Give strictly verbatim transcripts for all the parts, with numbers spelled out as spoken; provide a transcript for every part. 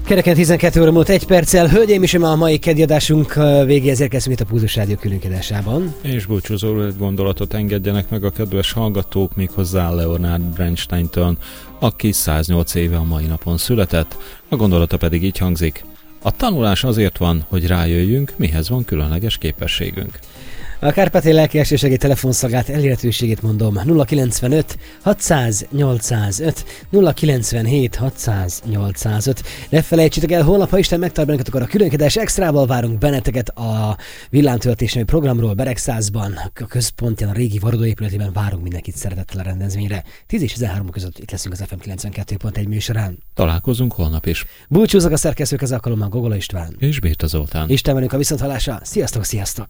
Kereken tizenkét óra múlt egy perccel. Hölgyeim és a mai keddi adásunk végéhez érkeztünk itt a Pulzus Rádió különkiadásában. És búcsúzóul egy gondolatot engedjenek meg a kedves hallgatók, méghozzá Leonard Bernsteintől, aki száznyolc éve a mai napon született. A gondolata pedig így hangzik: a tanulás azért van, hogy rájöjjünk, mihez van különleges képességünk. A Kárpáti Lelkiesősegély telefonszolgált elérhetőségét mondom: nulla kilencvenöt hatszáz nyolcszázöt, nulla kilencvenhét hatszáz nyolcszázöt. Ne felejtsétek el, holnap, ha Isten megtart bennünket, akkor a különkiadás extrával várunk benneteket a villámtöltésnői programról Beregszázban, a központján, a régi varodóépületében várunk mindenkit szeretettel a rendezvényre. tíz és tizenhárom között itt leszünk az ef em kilencvenkettő pont egy műsorán. Találkozunk holnap is. Búcsúzok a szerkesztők ez alkalommal, Gogola István és Birta Zoltán. Isten velünk a viszonthallásra. Sziasztok, sziasztok!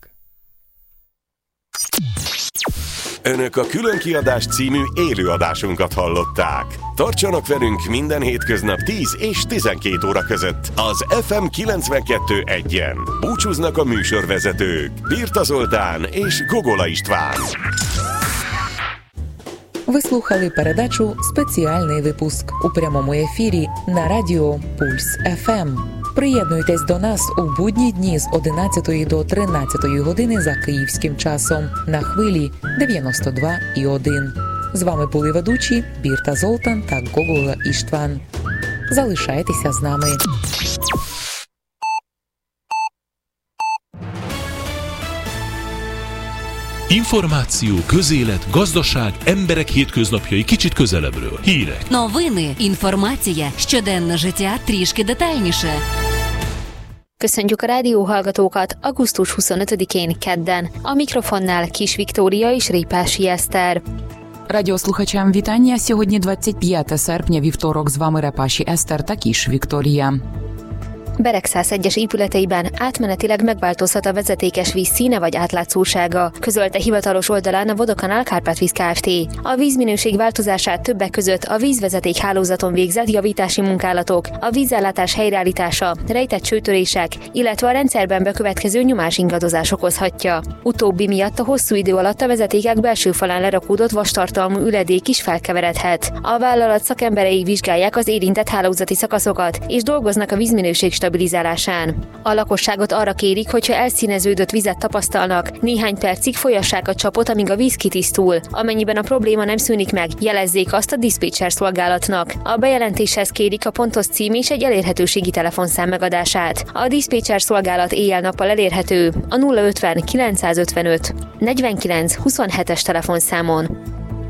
Önök a Különkiadás című élőadásunkat hallották. Tartsanak velünk minden hétköznap tíz és tizenkét óra között az ef em kilencvenkettő egyen. Búcsúznak a műsorvezetők Birta Zoltán és Gogola István. Ви слухали передачу «Спеціальний випуск» у прямому ефірі на радіо Пульс еф ем. Приєднуйтесь до нас у будні дні з одинадцятої до тринадцятої години за київським часом на хвилі дев'яносто два і один. З вами були ведучі Бірта Золтан та Гогола Іштван. Залишайтеся з нами. Információ, közélet, gazdaság, emberek hétköznapjai kicsit közelebbről. Hírek. Новини, інформація, щоденне життя трішки детальніше. Köszöntjük a rádióhallgatókat augusztus huszonötödikén kedden. A mikrofonnál Kis Viktória és Répási Eszter. Радіослухачам вітання. Сьогодні двадцять п'яте серпня, вівторок. З вами Репаші Eszter та Kis Viktória. Beregszáz egyes épületeiben átmenetileg megváltozhat a vezetékes víz színe vagy átlátszósága, közölte hivatalos oldalán a Vodokanál Kárpátvíz Kft. A vízminőség változását többek között a vízvezeték hálózaton végzett javítási munkálatok, a vízellátás helyreállítása, rejtett csőtörések, illetve a rendszerben bekövetkező nyomásingadozás okozhatja. Utóbbi miatt a hosszú idő alatt a vezetékek belső falán lerakódott vastartalmú üledék is felkeveredhet. A vállalat szakemberei vizsgálják az érintett hálózati szakaszokat és dolgoznak a vízminőség stabilizálásán. A lakosságot arra kérik, hogyha elszíneződött vizet tapasztalnak, néhány percig folyassák a csapot, amíg a víz kitisztul. Amennyiben a probléma nem szűnik meg, jelezzék azt a diszpécser szolgálatnak. A bejelentéshez kérik a pontos cím és egy elérhetőségi telefonszám megadását. A diszpécser szolgálat éjjel-nappal elérhető a nulla ötven kilencszázötvenöt negyvenkilenc huszonhetes telefonszámon.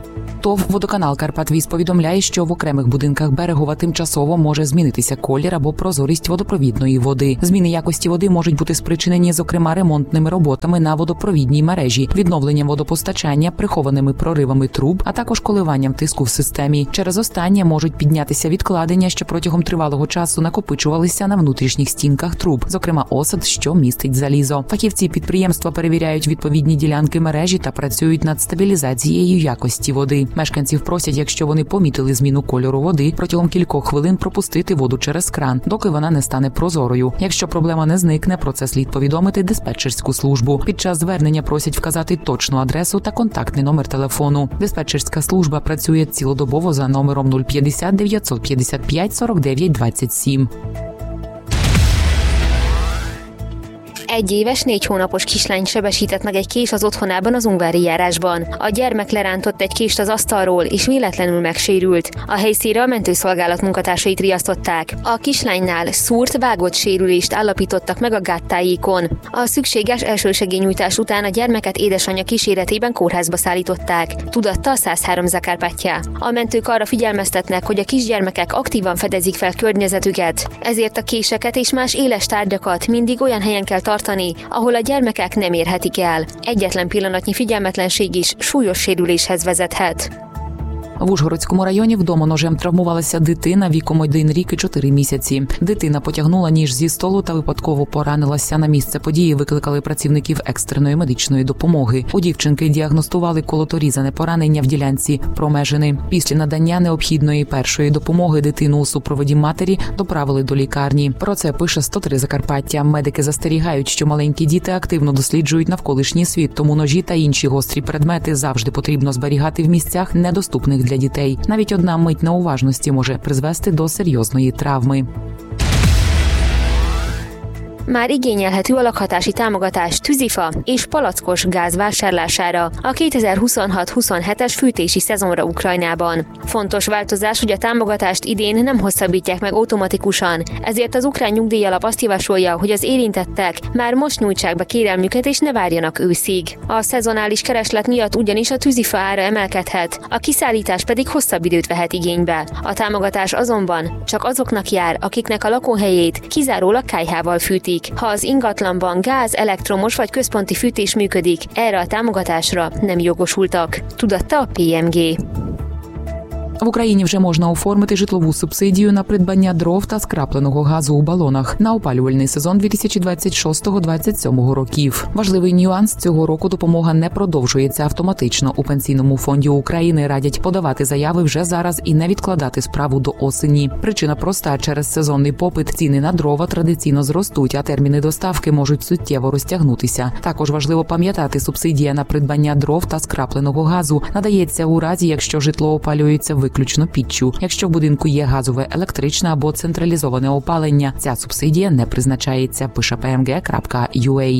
ТОВ «Водоканал Карпатвіз» повідомляє, що в окремих будинках Берегова тимчасово може змінитися колір або прозорість водопровідної води. Зміни якості води можуть бути спричинені, зокрема, ремонтними роботами на водопровідній мережі, відновленням водопостачання, прихованими проривами труб, а також коливанням тиску в системі. Через останнє можуть піднятися відкладення, що протягом тривалого часу накопичувалися на внутрішніх стінках труб, зокрема осад, що містить залізо. Фахівці підприємства перевіряють відповідні ділянки мережі та працюють над стабілізацією якості води. Мешканців просять, якщо вони помітили зміну кольору води, протягом кількох хвилин пропустити воду через кран, доки вона не стане прозорою. Якщо проблема не зникне, про це слід повідомити диспетчерську службу. Під час звернення просять вказати точну адресу та контактний номер телефону. Диспетчерська служба працює цілодобово за номером нуль п'ятдесят дев'ятсот п'ятдесят п'ять сорок дев'ять двадцять сім. Egy éves, négy hónapos kislány sebesített meg egy kés az otthonában az Ungvári járásban. A gyermek lerántott egy kést az asztalról, és véletlenül megsérült. A helyszínre a mentőszolgálat munkatársait riasztották. A kislánynál szúrt, vágott sérülést állapítottak meg a gáttájékon. A szükséges elsősegélynyújtás után a gyermeket édesanyja kíséretében kórházba szállították. Tudatta a száz három Zakárpátja. A mentők arra figyelmeztetnek, hogy a kisgyermekek aktívan fedezik fel környezetüket. Ezért a késeket és más éles tárgyakat mindig olyan helyen kell tartani, ahol a gyermekek nem érhetik el. Egyetlen pillanatnyi figyelmetlenség is súlyos sérüléshez vezethet. В Ужгородському районі вдома ножем травмувалася дитина віком один рік і чотири місяці. Дитина потягнула ніж зі столу та випадково поранилася. На місце події викликали працівників екстреної медичної допомоги. У дівчинки діагностували колоторізане поранення в ділянці промежини. Після надання необхідної першої допомоги дитину у супроводі матері доправили до лікарні. Про це пише сто три Закарпаття. Медики застерігають, що маленькі діти активно досліджують навколишній світ, тому ножі та інші гострі предмети завжди потрібно зберігати в місцях, недоступних для дітей. Навіть одна мить неуважності може призвести до серйозної травми. már igényelhető a lakhatási támogatás tűzifa és palackos gáz vásárlására a kétezer-huszonhat huszonhetes fűtési szezonra Ukrajnában. Fontos változás, hogy a támogatást idén nem hosszabbítják meg automatikusan, ezért az ukrán nyugdíjalap azt javasolja, hogy az érintettek már most nyújtsák be kérelmüket és ne várjanak őszig. A szezonális kereslet miatt ugyanis a tűzifa ára emelkedhet, a kiszállítás pedig hosszabb időt vehet igénybe. A támogatás azonban csak azoknak jár, akiknek a lakóhelyét kizárólag kályhával fűtik. Ha az ingatlanban gáz, elektromos vagy központi fűtés működik, erre a támogatásra nem jogosultak, tudatta a пі ем ге. В Україні вже можна оформити житлову субсидію на придбання дров та скрапленого газу у балонах на опалювальний сезон дві тисячі двадцять шостого - двадцять сьомого років. Важливий нюанс: цього року допомога не продовжується автоматично. У Пенсійному фонді України радять подавати заяви вже зараз і не відкладати справу до осені. Причина проста: через сезонний попит ціни на дрова традиційно зростуть, а терміни доставки можуть суттєво розтягнутися. Також важливо пам'ятати, субсидія на придбання дров та скрапленого газу надається у разі, якщо житло опалюється виключно піччю. Якщо в будинку є газове, електричне або централізоване опалення, ця субсидія не призначається, пише пі ем ге крапка ю а.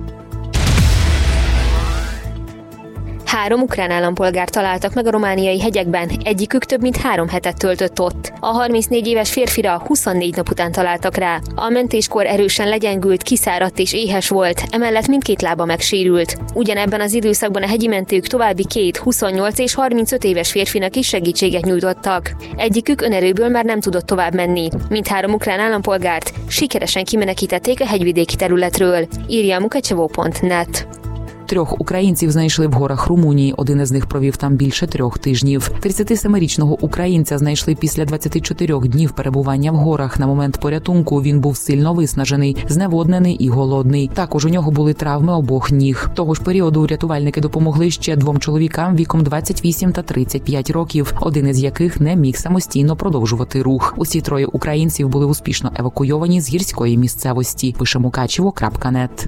Három ukrán állampolgárt találtak meg a romániai hegyekben, egyikük több mint három hetet töltött ott. A harmincnégy éves férfira huszonnégy nap után találtak rá. A mentéskor erősen legyengült, kiszáradt és éhes volt, emellett mindkét lába megsérült. Ugyanebben az időszakban a hegyi mentők további két, huszonnyolc és harmincöt éves férfinak is segítséget nyújtottak. Egyikük önerőből már nem tudott tovább menni. Mindhárom ukrán állampolgárt sikeresen kimenekítették a hegyvidéki területről, írja a mukachevó pont net. Трьох українців знайшли в горах Румунії. Один із них провів там більше трьох тижнів. тридцятисемирічного українця знайшли після двадцяти чотирьох днів перебування в горах. На момент порятунку він був сильно виснажений, зневоднений і голодний. Також у нього були травми обох ніг. Того ж періоду рятувальники допомогли ще двом чоловікам віком двадцять вісім та тридцять п'ять років, один із яких не міг самостійно продовжувати рух. Усі троє українців були успішно евакуйовані з гірської місцевості, пише мукачево крапка нет.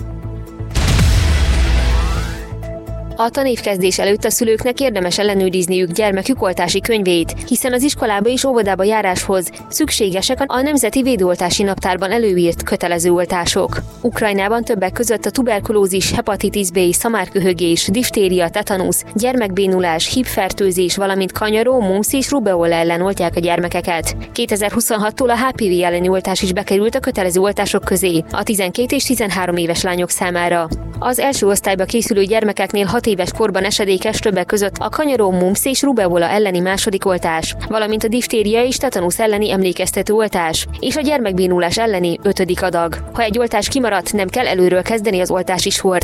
A tanévkezdés előtt a szülőknek érdemes ellenőrizniük gyermekük oltási könyvét, hiszen az iskolába és óvodába járáshoz szükségesek a Nemzeti Védőoltási Naptárban előírt kötelező oltások. Ukrajnában többek között a tuberkulózis, hepatitis B, szamárköhögés, diftéria, tetanusz, gyermekbénulás, hímfertőzés, valamint kanyaró, mumps és rubeola ellen oltják a gyermekeket. kétezer-huszonhattól a há pé vé elleni oltás is bekerült a kötelező oltások közé a tizenkét és tizenhárom éves lányok számára. Az első osztályba készülő gyermekeknél hat éves korban esedékes többek között a kanyaró, mumps és rubeola elleni második oltás, valamint a diftéria és tetanusz elleni emlékeztető oltás, és a gyermekbénulás elleni ötödik adag. Ha egy oltás kimaradt, nem kell előről kezdeni az oltási sort,